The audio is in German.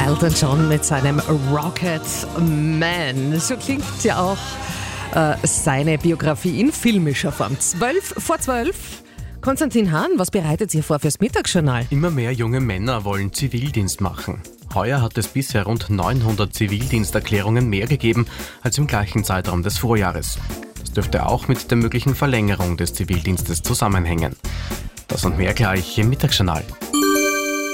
Elton John mit seinem Rocket Man. So klingt ja auch seine Biografie in filmischer Form. 11:12. Konstantin Hahn, was bereitet ihr vor fürs Mittagsjournal? Immer mehr junge Männer wollen Zivildienst machen. Heuer hat es bisher rund 900 Zivildiensterklärungen mehr gegeben als im gleichen Zeitraum des Vorjahres. Das dürfte auch mit der möglichen Verlängerung des Zivildienstes zusammenhängen. Das und mehr gleich im Mittagsjournal.